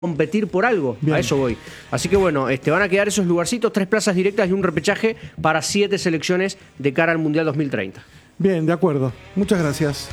competir por algo. Bien. A eso voy. Así que bueno, van a quedar esos lugarcitos, 3 plazas directas y un repechaje para 7 selecciones de cara al Mundial 2030. Bien, de acuerdo. Muchas gracias.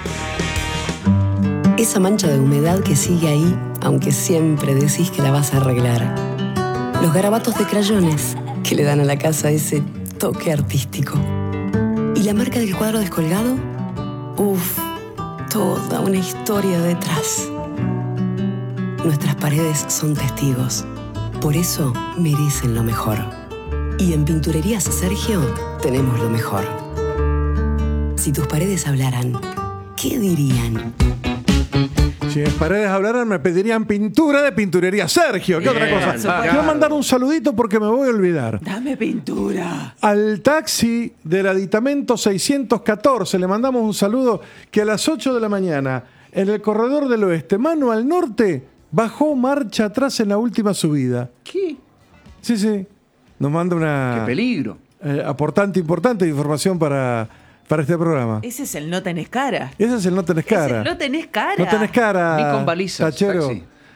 Esa mancha de humedad que sigue ahí, aunque siempre decís que la vas a arreglar. Los garabatos de crayones que le dan a la casa ese toque artístico. ¿Y la marca del cuadro descolgado? Uf, toda una historia detrás. Nuestras paredes son testigos. Por eso merecen lo mejor. Y en Pinturerías Sergio tenemos lo mejor. Si tus paredes hablaran, ¿qué dirían? Si mis paredes hablaran, me pedirían pintura de Pinturería Sergio. ¿Qué otra cosa? Quiero mandar un saludito porque me voy a olvidar. Dame pintura. Al taxi del aditamento 614 le mandamos un saludo que a las 8 de la mañana, en el corredor del oeste, mano al norte, bajó marcha atrás en la última subida. ¿Qué? Sí. Nos manda una... ¡Qué peligro! Importante información para este programa. Ese es el no tenés cara. Ese es el no tenés cara. No tenés cara. No tenés cara. Ni con balizas. Tachero.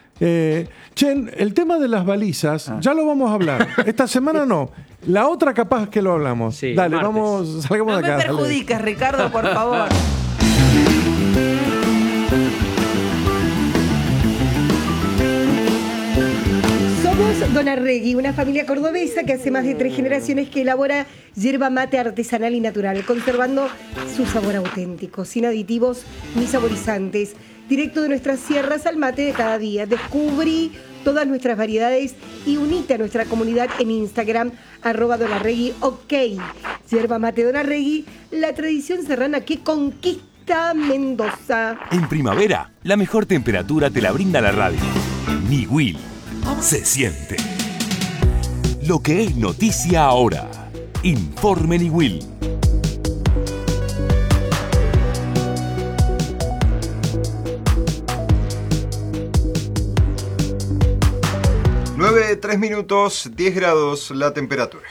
El tema de las balizas, ya lo vamos a hablar. Esta semana no. La otra capaz que lo hablamos. Sí, dale, martes. salgamos de acá. No me perjudiques, Ricardo, por favor. Somos Donarregui, una familia cordobesa que hace más de 3 generaciones que elabora yerba mate artesanal y natural, conservando su sabor auténtico, sin aditivos ni saborizantes, directo de nuestras sierras al mate de cada día. Descubrí todas nuestras variedades y unite a nuestra comunidad en Instagram, @Donarregui, ok. Yerba mate Donarregui, la tradición serrana que conquista Mendoza. En primavera, la mejor temperatura te la brinda la radio. Niwil. Se siente. Lo que es noticia ahora. Informe Niwil. Nueve, 3 minutos, 10 grados la temperatura.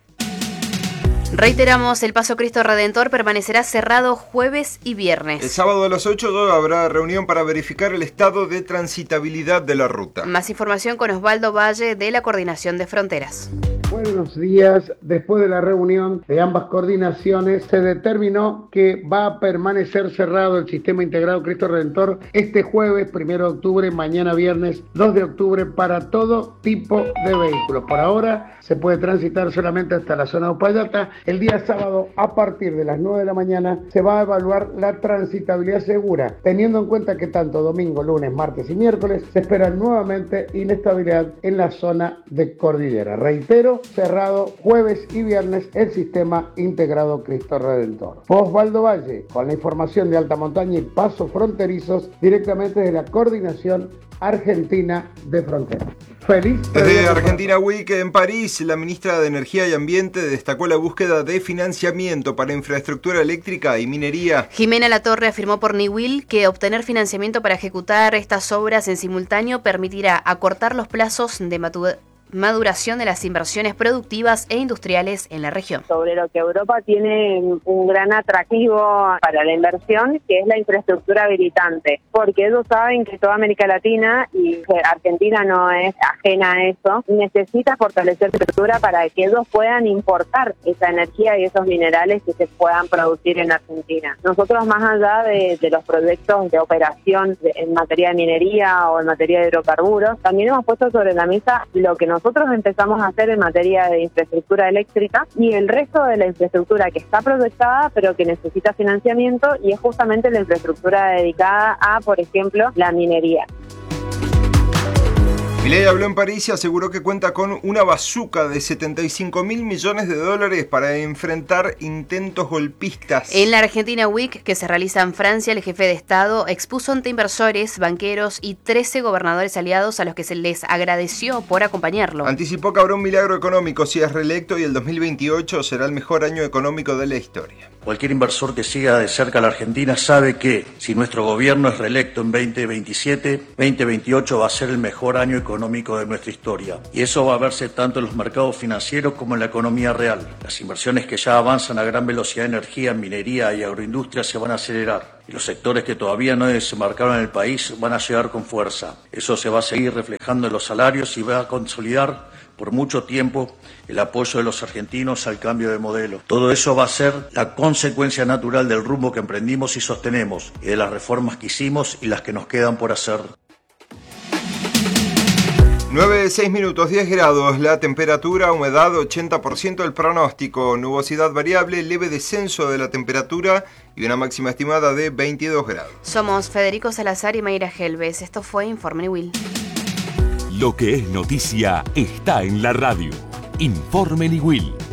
Reiteramos, el Paso Cristo Redentor permanecerá cerrado jueves y viernes. El sábado a las 8 habrá reunión para verificar el estado de transitabilidad de la ruta. Más información con Osvaldo Valle de la Coordinación de Fronteras. Buenos días. Después de la reunión de ambas coordinaciones, se determinó que va a permanecer cerrado el sistema integrado Cristo Redentor este jueves 1 de octubre, mañana viernes 2 de octubre para todo tipo de vehículos. Por ahora se puede transitar solamente hasta la zona de Upayata. El día sábado, a partir de las 9 de la mañana, se va a evaluar la transitabilidad segura, teniendo en cuenta que tanto domingo, lunes, martes y miércoles se espera nuevamente inestabilidad en la zona de cordillera. Reitero, cerrado jueves y viernes el sistema integrado Cristo Redentor. Osvaldo Valle, con la información de alta montaña y pasos fronterizos directamente de la Coordinación Argentina de Frontera. Feliz. Desde Argentina Week en París, la ministra de Energía y Ambiente destacó la búsqueda de financiamiento para infraestructura eléctrica y minería. Jimena Latorre afirmó por Niwil que obtener financiamiento para ejecutar estas obras en simultáneo permitirá acortar los plazos de maduración de las inversiones productivas e industriales en la región. Sobre lo que Europa tiene un gran atractivo para la inversión, que es la infraestructura habilitante, porque ellos saben que toda América Latina y Argentina no es ajena a eso, necesita fortalecer la infraestructura para que ellos puedan importar esa energía y esos minerales que se puedan producir en Argentina. Nosotros, más allá de los proyectos de operación en materia de minería o en materia de hidrocarburos, también hemos puesto sobre la mesa lo que nosotros empezamos a hacer en materia de infraestructura eléctrica y el resto de la infraestructura que está proyectada pero que necesita financiamiento, y es justamente la infraestructura dedicada a, por ejemplo, la minería. Milei habló en París y aseguró que cuenta con una bazuca de 75.000 millones de dólares para enfrentar intentos golpistas. En la Argentina Week, que se realiza en Francia, el jefe de Estado expuso ante inversores, banqueros y 13 gobernadores aliados a los que se les agradeció por acompañarlo. Anticipó que habrá un milagro económico si es reelecto y el 2028 será el mejor año económico de la historia. Cualquier inversor que siga de cerca a la Argentina sabe que si nuestro gobierno es reelecto en 2027, 2028 va a ser el mejor año económico de nuestra historia. Y eso va a verse tanto en los mercados financieros como en la economía real. Las inversiones que ya avanzan a gran velocidad en energía, minería y agroindustria se van a acelerar. Y los sectores que todavía no desembarcaron en el país van a llegar con fuerza. Eso se va a seguir reflejando en los salarios y va a consolidar por mucho tiempo el apoyo de los argentinos al cambio de modelo. Todo eso va a ser la consecuencia natural del rumbo que emprendimos y sostenemos, y de las reformas que hicimos y las que nos quedan por hacer. 9:06 minutos, 10 grados, la temperatura, humedad 80% el pronóstico, nubosidad variable, leve descenso de la temperatura y una máxima estimada de 22 grados. Somos Federico Salazar y Mayra Helves. Esto fue Informe Niwil. Lo que es noticia está en la radio. Informe Niwil.